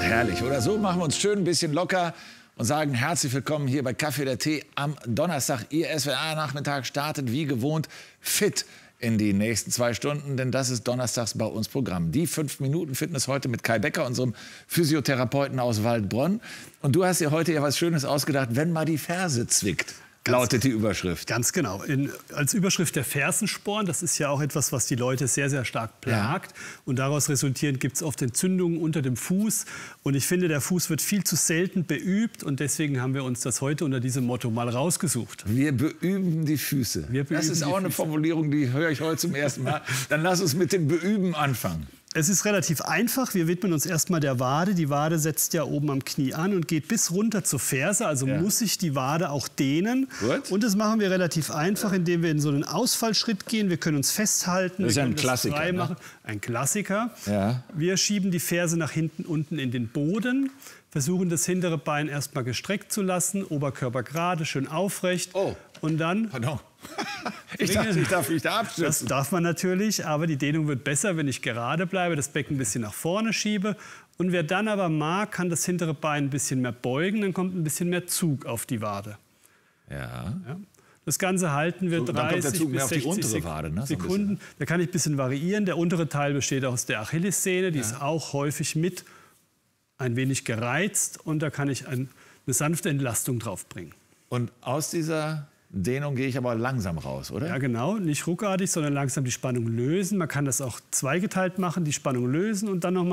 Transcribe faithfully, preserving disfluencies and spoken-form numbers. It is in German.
herrlich, oder? So machen wir uns schön ein bisschen locker und sagen herzlich willkommen hier bei Kaffee oder Tee am Donnerstag. Ihr S W R-Nachmittag startet wie gewohnt fit in die nächsten zwei Stunden, denn das ist donnerstags bei uns Programm. Die fünf Minuten Fitness heute mit Kai Becker, unserem Physiotherapeuten aus Waldbronn. Und du hast dir heute ja was Schönes ausgedacht, wenn mal die Ferse zwickt. Lautet die Überschrift. Ganz genau. In, als Überschrift der Fersensporn. Das ist ja auch etwas, was die Leute sehr, sehr stark plagt. Ja. Und daraus resultierend gibt es oft Entzündungen unter dem Fuß. Und ich finde, der Fuß wird viel zu selten beübt. Und deswegen haben wir uns das heute unter diesem Motto mal rausgesucht. Wir beüben die Füße. Wir beüben das ist auch eine Formulierung, die höre ich heute zum ersten Mal. Dann lass uns mit dem Beüben anfangen. Es ist relativ einfach. Wir widmen uns erstmal der Wade. Die Wade setzt ja oben am Knie an und geht bis runter zur Ferse. Also ja. muss sich die Wade auch dehnen. Gut. Und das machen wir relativ einfach, indem wir in so einen Ausfallschritt gehen. Wir können uns festhalten. Das ist wir ja können ein Klassiker. Frei machen. Ne? Ein Klassiker. Ja. Wir schieben die Ferse nach hinten unten in den Boden. Versuchen das hintere Bein erstmal gestreckt zu lassen. Oberkörper gerade, schön aufrecht. Oh. Und dann... Pardon. Ich dachte, ich darf mich da abstützen. Das darf man natürlich, aber die Dehnung wird besser, wenn ich gerade bleibe, das Becken ein bisschen nach vorne schiebe. Und wer dann aber mag, kann das hintere Bein ein bisschen mehr beugen, dann kommt ein bisschen mehr Zug auf die Wade. Ja. Ja. Das Ganze halten wir so, dreißig bis sechzig Wade, ne? Sekunden. Da kann ich ein bisschen variieren. Der untere Teil besteht aus der Achillessehne, die ja. ist auch häufig mit ein wenig gereizt. Und da kann ich ein, eine sanfte Entlastung drauf bringen. Und aus dieser Dehnung gehe ich aber langsam raus, oder? Ja, genau. Nicht ruckartig, sondern langsam die Spannung lösen. Man kann das auch zweigeteilt machen, die Spannung lösen und dann noch mal